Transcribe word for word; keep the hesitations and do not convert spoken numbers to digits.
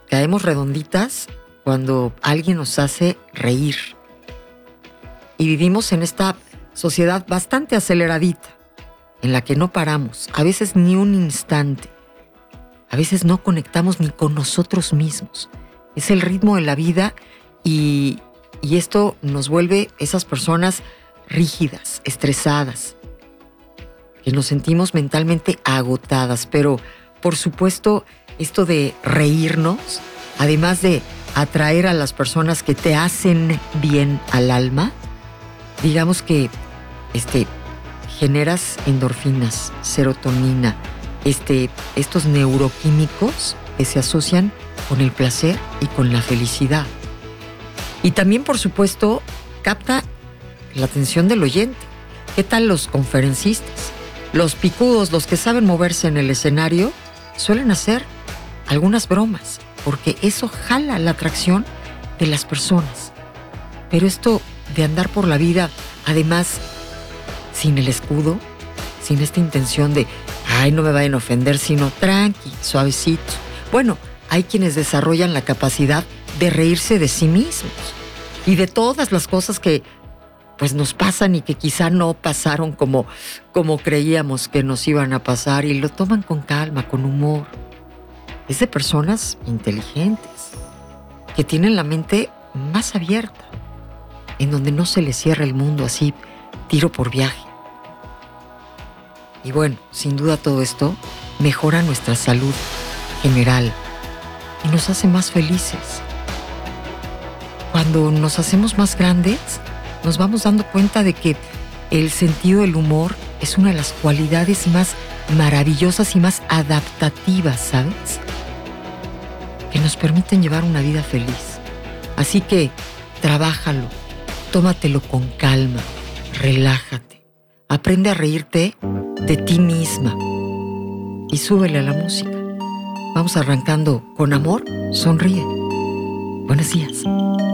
caemos redonditas cuando alguien nos hace reír. Y vivimos en esta sociedad bastante aceleradita, en la que no paramos, a veces ni un instante. A veces no conectamos ni con nosotros mismos. Es el ritmo de la vida y, y esto nos vuelve esas personas rígidas, estresadas, que nos sentimos mentalmente agotadas. Pero, por supuesto, esto de reírnos, además de atraer a las personas que te hacen bien al alma, digamos que este, generas endorfinas, serotonina, este, estos neuroquímicos que se asocian con el placer y con la felicidad. Y también, por supuesto, capta la atención del oyente. ¿Qué tal los conferencistas? Los picudos, los que saben moverse en el escenario, suelen hacer algunas bromas, porque eso jala la atracción de las personas. Pero esto de andar por la vida, además, sin el escudo, sin esta intención de, ay, no me vayan a ofender, sino tranqui, suavecito. Bueno, hay quienes desarrollan la capacidad de reírse de sí mismos y de todas las cosas que pues nos pasan y que quizá no pasaron como, como creíamos que nos iban a pasar, y lo toman con calma, con humor. Es de personas inteligentes, que tienen la mente más abierta, en donde no se les cierra el mundo así, tiro por viaje. Y bueno, sin duda todo esto mejora nuestra salud general y nos hace más felices. Cuando nos hacemos más grandes, nos vamos dando cuenta de que el sentido del humor es una de las cualidades más maravillosas y más adaptativas, ¿sabes? Que nos permiten llevar una vida feliz. Así que trabájalo, tómatelo con calma, relájate, aprende a reírte de ti misma y súbele a la música. Vamos arrancando con amor, sonríe. Buenos días.